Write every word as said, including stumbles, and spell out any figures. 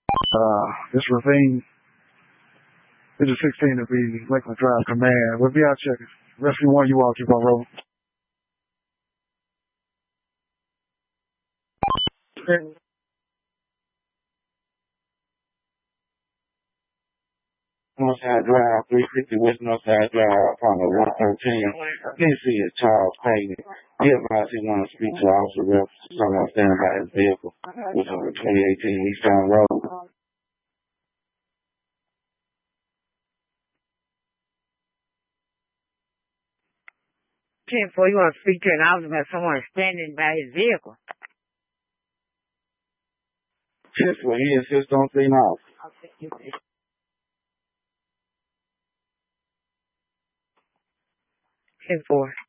Uh, this ravine, this is sixteen to be Lakeland Drive Command. We'll be out checking. Rescue one, you all keep on rolling. Northside Drive, three fifty West Northside Drive, apartment one thirteen. Can't see it, Charles Payne. He advised he wanted to speak to Officer Rep. Someone standing by his vehicle, which was a twenty eighteen Eastbound Road. ten four, you want to speak to an officer about someone standing by his vehicle? ten four, he insists on seeing officer. ten four.